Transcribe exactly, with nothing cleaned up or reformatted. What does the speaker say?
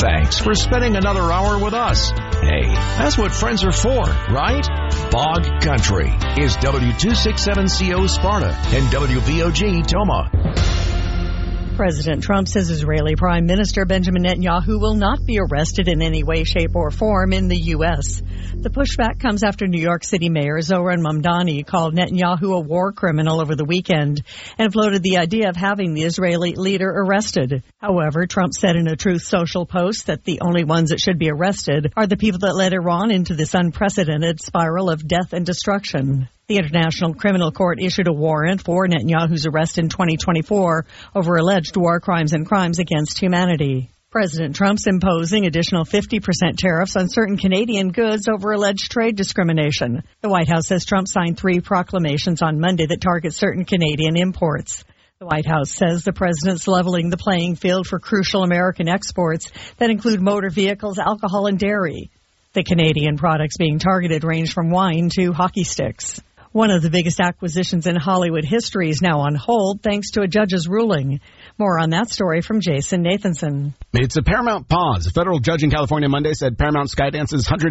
thanks for spending another hour with us. Hey, that's what friends are for, right? Bog Country is W two sixty-seven C O Sparta and W V O G Toma. President Trump says Israeli Prime Minister Benjamin Netanyahu will not be arrested in any way, shape, or form in the U S. The pushback comes after New York City Mayor Zohran Mamdani called Netanyahu a war criminal over the weekend and floated the idea of having the Israeli leader arrested. However, Trump said in a Truth Social post that the only ones that should be arrested are the people that led Iran into this unprecedented spiral of death and destruction. The International Criminal Court issued a warrant for Netanyahu's arrest in twenty twenty-four over alleged war crimes and crimes against humanity. President Trump's imposing additional fifty percent tariffs on certain Canadian goods over alleged trade discrimination. The White House says Trump signed three proclamations on Monday that target certain Canadian imports. The White House says the president's leveling the playing field for crucial American exports that include motor vehicles, alcohol, and dairy. The Canadian products being targeted range from wine to hockey sticks. One of the biggest acquisitions in Hollywood history is now on hold thanks to a judge's ruling. More on that story from Jason Nathanson. It's a Paramount pause. A federal judge in California Monday said Paramount Skydance's one hundred